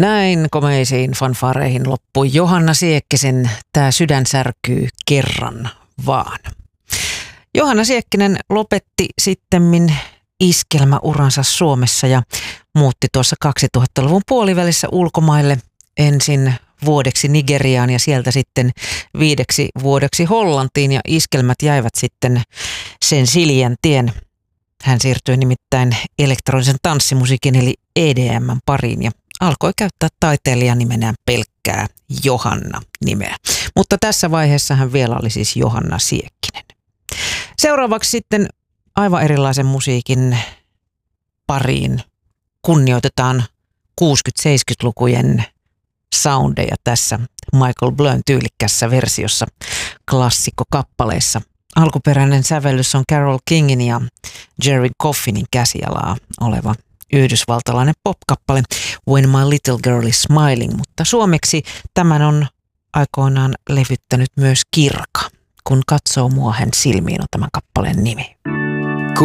Näin komeisiin fanfaareihin loppui Johanna Siekkisen Tää sydän särkyy kerran vaan. Johanna Siekkinen lopetti sittemmin iskelmäuransa Suomessa ja muutti tuossa 2000-luvun puolivälissä ulkomaille ensin vuodeksi Nigeriaan ja sieltä sitten 5 vuodeksi Hollantiin ja iskelmät jäivät sitten sen Siljän tien. Hän siirtyi nimittäin elektronisen tanssimusiikin eli EDM:n pariin ja alkoi käyttää taiteilijan nimenään pelkkää Johanna-nimeä. Mutta tässä vaiheessa hän vielä oli siis Johanna Siekkinen. Seuraavaksi sitten aivan musiikin pariin kunnioitetaan 60-70-lukujen soundeja tässä Michael Blön tyylikkässä versiossa klassikkokappaleissa. Alkuperäinen sävellys on Carole Kingin ja Jerry Coffinin käsialaa oleva yhdysvaltalainen pop-kappale When My Little Girl is Smiling, mutta suomeksi tämän on aikoinaan levyttänyt myös Kirka. Kun katsoo mua hän silmiin on tämän kappaleen nimi.